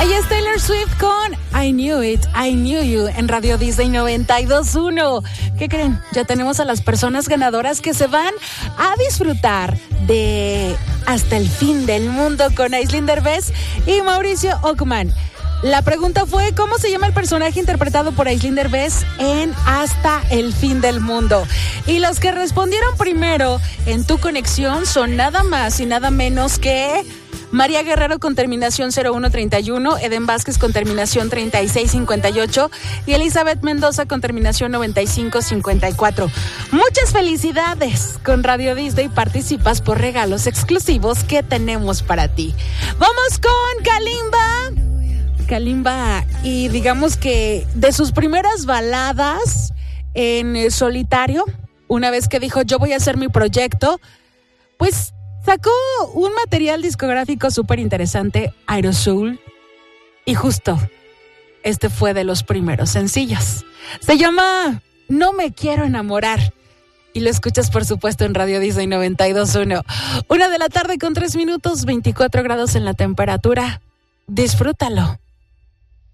Ella es Taylor Swift con I Knew It, I Knew You en Radio Disney 92.1. ¿Qué creen? Ya tenemos a las personas ganadoras que se van a disfrutar de Hasta el Fin del Mundo con Aislinn Derbez y Mauricio Ockman. La pregunta fue, ¿cómo se llama el personaje interpretado por Aislinn Derbez en Hasta el Fin del Mundo? Y los que respondieron primero en tu conexión son nada más y nada menos que María Guerrero con terminación 0131, Eden Vázquez con terminación 3658 y Elizabeth Mendoza con terminación 9554. Muchas felicidades con Radio Disney, participas por regalos exclusivos que tenemos para ti. Vamos con Kalimba, y digamos que de sus primeras baladas en solitario, una vez que dijo yo voy a hacer mi proyecto, pues sacó un material discográfico súper interesante, Aerosoul, y justo este fue de los primeros sencillos. Se llama No me quiero enamorar y lo escuchas por supuesto en Radio Disney 92.1. 1 de la tarde con 3 minutos, 24 grados en la temperatura. Disfrútalo.